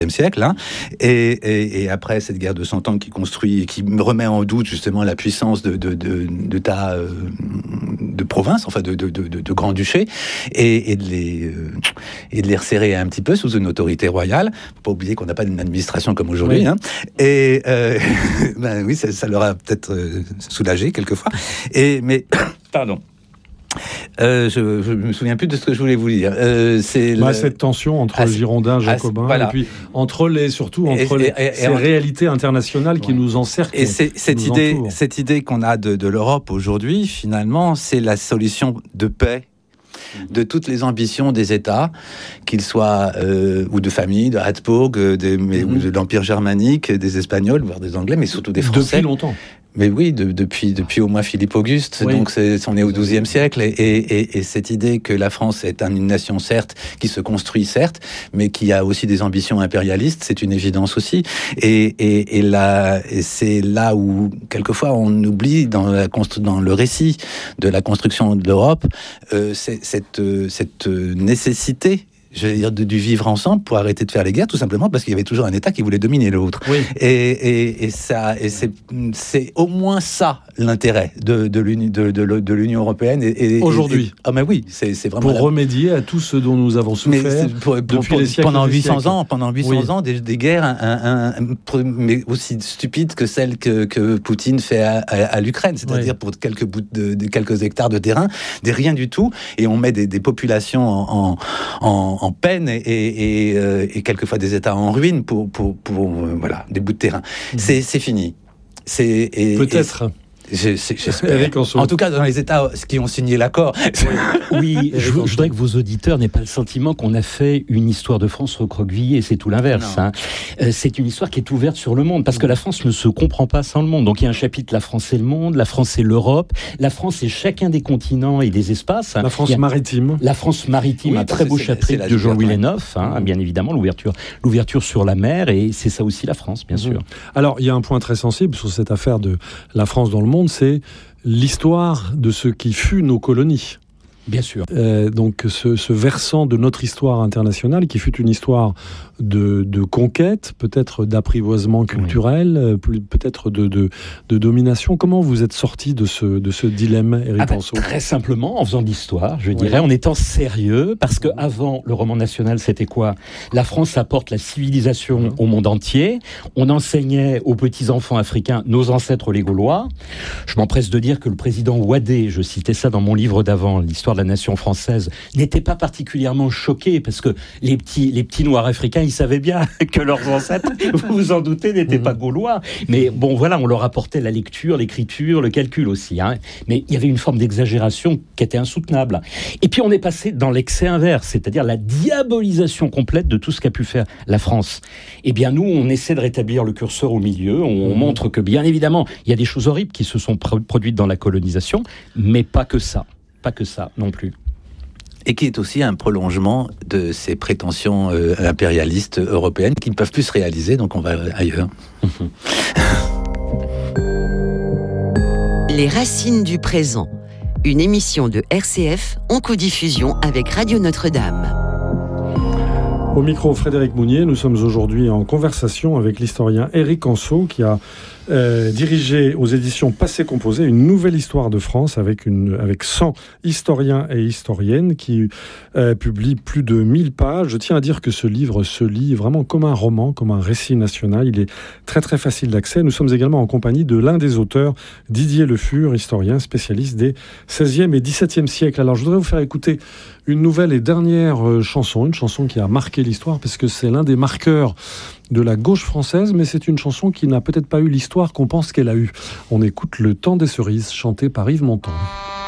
siècle, hein, et après cette guerre de 100 ans qui construit et qui remet en doute justement la puissance de tas de provinces, enfin de grands-duchés, et de les resserrer un petit peu sous une autorité royale. Faut pas oublier qu'on n'a pas une administration comme aujourd'hui, oui. Hein, et ben oui, ça leur a peut-être soulagé quelquefois. Mais pardon. Je me souviens plus de ce que je voulais vous dire. Cette tension entre Girondins, Jacobins, voilà. Et puis entre les réalités internationales qui nous encerclent. Et cette idée qu'on a de l'Europe aujourd'hui, finalement, c'est la solution de paix de toutes les ambitions des États, qu'ils soient ou de famille, de Habsbourg, ou de l'Empire germanique, des Espagnols, voire des Anglais, mais surtout des Français. Depuis longtemps. Mais oui, depuis au moins Philippe Auguste, oui. Donc on est au XIIe siècle, et cette idée que la France est une nation, certes, qui se construit, certes, mais qui a aussi des ambitions impérialistes, c'est une évidence aussi. Et c'est là où, quelquefois, on oublie dans le récit de la construction de l'Europe, cette nécessité, je veux dire, du vivre ensemble pour arrêter de faire les guerres, tout simplement parce qu'il y avait toujours un État qui voulait dominer l'autre. Oui. Et c'est au moins ça l'intérêt de l'Union européenne. Aujourd'hui. Mais oui, c'est vraiment pour remédier à tout ce dont nous avons souffert depuis les siècles. Pendant 800 ans. Pendant 800 ans, des guerres, mais aussi stupides que celles que Poutine fait à l'Ukraine, c'est-à-dire pour quelques hectares de terrain, des rien du tout, et on met des populations en peine et quelquefois des États en ruine pour des bouts de terrain. C'est fini. Peut-être. J'espère. En tout cas, dans les États qui ont signé l'accord. Oui, je voudrais que vos auditeurs n'aient pas le sentiment qu'on a fait une histoire de France recroquevillée. C'est tout l'inverse. Hein. C'est une histoire qui est ouverte sur le monde, parce que la France ne se comprend pas sans le monde. Donc il y a un chapitre La France et le monde, la France et l'Europe, la France et chacun des continents et des espaces. La France maritime. La France maritime, un très beau chapitre de Jean-Louis Lénoff, bien évidemment, l'ouverture sur la mer, et c'est ça aussi la France, bien sûr. Alors il y a un point très sensible sur cette affaire de la France dans le monde, c'est l'histoire de ce qui fut nos colonies. Bien sûr. Donc ce versant de notre histoire internationale, qui fut une histoire de conquête, peut-être d'apprivoisement culturel, peut-être de domination. Comment vous êtes sorti de ce dilemme, Éric Anceau ? Très simplement, en faisant de l'histoire, je dirais, en étant sérieux, parce qu'avant, le roman national, c'était quoi ? La France apporte la civilisation au monde entier. On enseignait aux petits-enfants africains, nos ancêtres les Gaulois. Je m'empresse de dire que le président Ouadet, je citais ça dans mon livre d'avant, l'histoire de la nation française, n'était pas particulièrement choqué, parce que les petits Noirs africains, ils savaient bien que leurs ancêtres, vous vous en doutez, n'étaient pas gaulois. Mais bon, voilà, on leur apportait la lecture, l'écriture, le calcul aussi. Hein. Mais il y avait une forme d'exagération qui était insoutenable. Et puis on est passé dans l'excès inverse, c'est-à-dire la diabolisation complète de tout ce qu'a pu faire la France. Eh bien, nous, on essaie de rétablir le curseur au milieu. On montre que, bien évidemment, il y a des choses horribles qui se sont produites dans la colonisation, mais pas que ça. Pas que ça, non plus. Et qui est aussi un prolongement de ces prétentions impérialistes européennes qui ne peuvent plus se réaliser, donc on va ailleurs. Les racines du présent, une émission de RCF en codiffusion avec Radio Notre-Dame. Au micro, Frédéric Mounier, nous sommes aujourd'hui en conversation avec l'historien Éric Anceau, qui a dirigé aux éditions Passé Composé une nouvelle histoire de France avec 100 historiens et historiennes qui publient plus de 1000 pages. Je tiens à dire que ce livre se lit vraiment comme un roman, comme un récit national. Il est très très facile d'accès. Nous sommes également en compagnie de l'un des auteurs, Didier Le Fur, historien spécialiste des 16e et 17e siècles. Alors je voudrais vous faire écouter une nouvelle et dernière chanson, une chanson qui a marqué l'histoire parce que c'est l'un des marqueurs de la gauche française, mais c'est une chanson qui n'a peut-être pas eu l'histoire qu'on pense qu'elle a eue. On écoute Le Temps des cerises, chanté par Yves Montand.